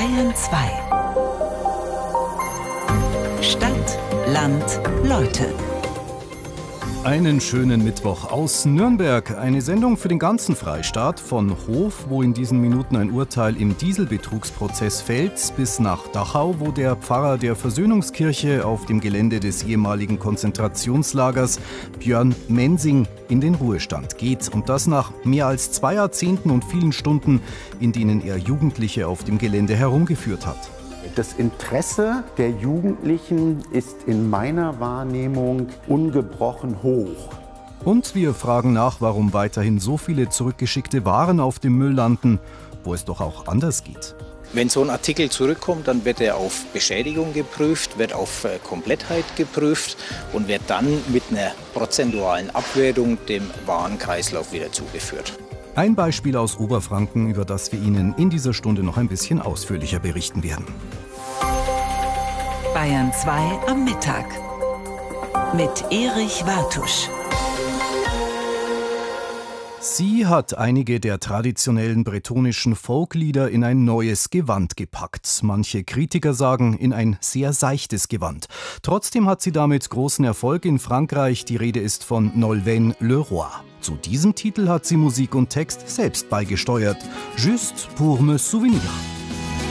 Bayern 2. Stadt, Land, Leute. Einen schönen Mittwoch aus Nürnberg. Eine Sendung für den ganzen Freistaat, von Hof, wo in diesen Minuten ein Urteil im Dieselbetrugsprozess fällt, bis nach Dachau, wo der Pfarrer der Versöhnungskirche auf dem Gelände des ehemaligen Konzentrationslagers Björn Mensing in den Ruhestand geht. Und das nach mehr als 2 Jahrzehnten und vielen Stunden, in denen er Jugendliche auf dem Gelände herumgeführt hat. Das Interesse der Jugendlichen ist in meiner Wahrnehmung ungebrochen hoch. Und wir fragen nach, warum weiterhin so viele zurückgeschickte Waren auf dem Müll landen, wo es doch auch anders geht. Wenn so ein Artikel zurückkommt, dann wird er auf Beschädigung geprüft, wird auf Komplettheit geprüft und wird dann mit einer prozentualen Abwertung dem Warenkreislauf wieder zugeführt. Ein Beispiel aus Oberfranken, über das wir Ihnen in dieser Stunde noch ein bisschen ausführlicher berichten werden. Bayern 2 am Mittag mit Erich Wartusch. Sie hat einige der traditionellen bretonischen Folklieder in ein neues Gewand gepackt. Manche Kritiker sagen, in ein sehr seichtes Gewand. Trotzdem hat sie damit großen Erfolg in Frankreich. Die Rede ist von Nolwenn Le Roi. Zu diesem Titel hat sie Musik und Text selbst beigesteuert. Juste pour me souvenir.